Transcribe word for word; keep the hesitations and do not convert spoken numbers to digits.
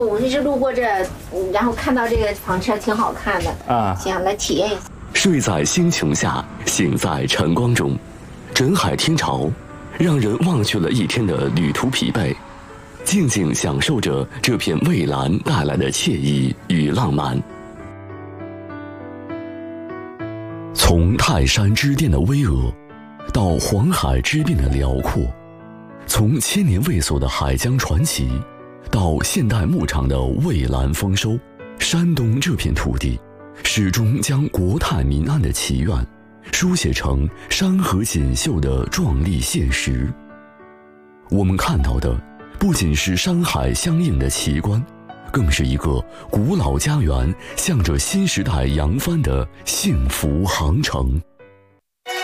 我们是路过这，然后看到这个房车挺好看的啊，想来体验一下。 睡在星穹下，醒在晨光中，枕海听潮，让人忘却了一天的旅途疲惫，静静享受着这片蔚蓝带来的惬意与浪漫。从泰山之巅的巍峨，到黄海之滨的辽阔，从千年未锁的海疆传奇，到现代牧场的蔚蓝丰收，山东这片土地始终将国泰民安的祈愿书写成山河锦绣的壮丽现实。我们看到的不仅是山海相映的奇观，更是一个古老家园向着新时代扬帆的幸福航程。